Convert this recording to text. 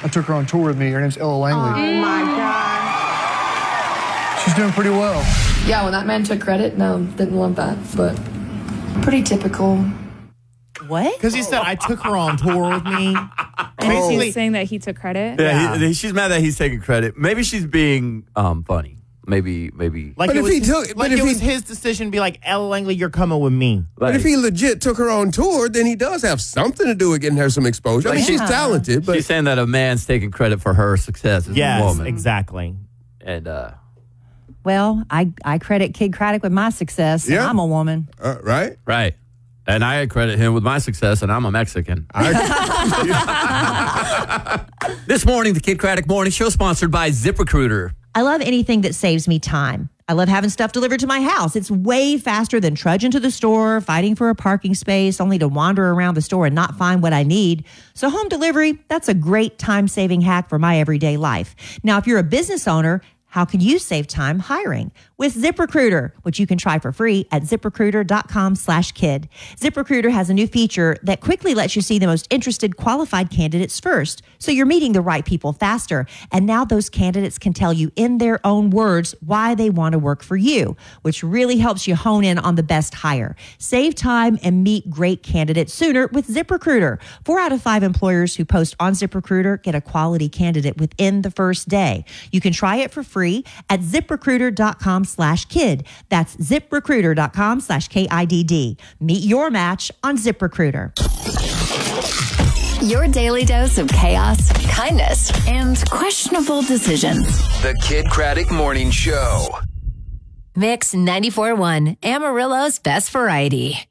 I took her on tour with me. Her name's Ella Langley. Oh, my God. She's doing pretty well. Yeah, when that man took credit, no, didn't love that, but pretty typical. What? Because he said, I took her on tour with me. And he's saying that he took credit? Yeah, she's mad that he's taking credit. Maybe she's being funny. Maybe. Like But it if was, he took- like but if it was he- his decision to be like, Ella Langley, you're coming with me. But if he legit took her on tour, then he does have something to do with getting her some exposure. I mean, she's talented, but she's saying that a man's taking credit for her success as a Yes, woman. exactly. And Well, I credit Kid Craddock with my success. And Yeah. I'm a woman. right? right. And I credit him with my success, and I'm a Mexican. This morning, the Kid Craddock Morning Show, sponsored by ZipRecruiter. I love anything that saves me time. I love having stuff delivered to my house. It's way faster than trudging to the store, fighting for a parking space, only to wander around the store and not find what I need. So home delivery, that's a great time-saving hack for my everyday life. Now, if you're a business owner, how can you save time hiring? With ZipRecruiter, which you can try for free at ZipRecruiter.com/kid. ZipRecruiter has a new feature that quickly lets you see the most interested qualified candidates first. So you're meeting the right people faster. And now those candidates can tell you in their own words why they want to work for you, which really helps you hone in on the best hire. Save time and meet great candidates sooner with ZipRecruiter. 4 out of 5 employers who post on ZipRecruiter get a quality candidate within the first day. You can try it for free at ZipRecruiter.com/kid. That's ZipRecruiter.com/KIDD. Meet your match on ZipRecruiter. Your daily dose of chaos, kindness, and questionable decisions. The Kid Craddock Morning Show. Mix 94.1, Amarillo's best variety.